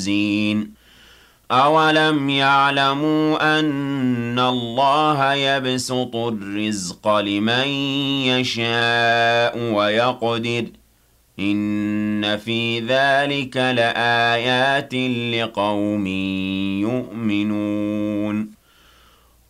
زين أولم يعلموا أن الله يبسط الرزق لمن يشاء ويقدر إن في ذلك لآيات لقوم يؤمنون